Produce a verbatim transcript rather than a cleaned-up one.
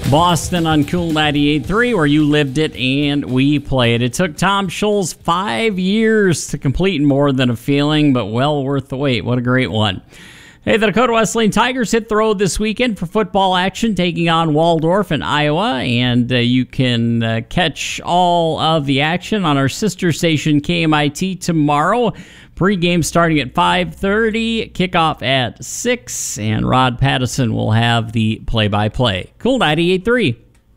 Boston on Cool ninety-eight point three, where you lived it and we played. It took Tom Scholes five years to complete More Than a Feeling, but well worth the wait. What a great one. Hey, the Dakota Wesleyan Tigers hit the road this weekend for football action, taking on Waldorf in Iowa, and uh, you can uh, catch all of the action on our sister station K M I T tomorrow. Pre-game starting at five thirty, kickoff at six, and Rod Pattison will have the play-by-play. Cool ninety-eight point three.